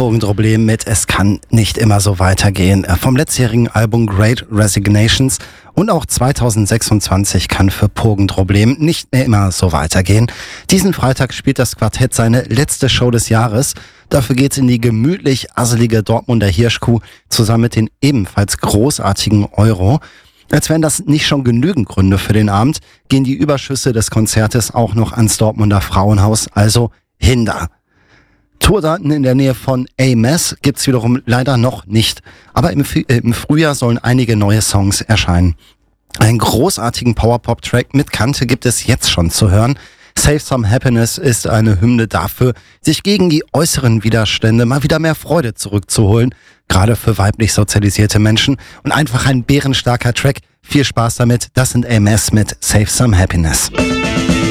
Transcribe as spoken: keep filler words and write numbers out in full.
Pogenproblem mit Es kann nicht immer so weitergehen. Vom letztjährigen Album Great Resignations und auch zweitausendsechsundzwanzig kann für Pogenproblem nicht mehr immer so weitergehen. Diesen Freitag spielt das Quartett seine letzte Show des Jahres. Dafür geht's in die gemütlich asselige Dortmunder Hirschkuh zusammen mit den ebenfalls großartigen Euro. Als wären das nicht schon genügend Gründe für den Abend, gehen die Überschüsse des Konzertes auch noch ans Dortmunder Frauenhaus, also Hinder. Tourdaten in der Nähe von Ames gibt's wiederum leider noch nicht. Aber im, F- äh, im Frühjahr sollen einige neue Songs erscheinen. Einen großartigen Powerpop-Track mit Kante gibt es jetzt schon zu hören. Save Some Happiness ist eine Hymne dafür, sich gegen die äußeren Widerstände mal wieder mehr Freude zurückzuholen. Gerade für weiblich sozialisierte Menschen. Und einfach ein bärenstarker Track. Viel Spaß damit. Das sind Ames mit Save Some Happiness.